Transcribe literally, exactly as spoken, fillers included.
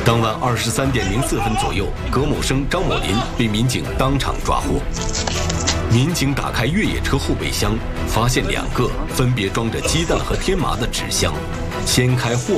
当晚二十三点零四分左右，葛某生、张某林被民警当场抓获。民警打开越野车后备箱，发现两个分别装着鸡蛋和天麻的纸箱，掀开货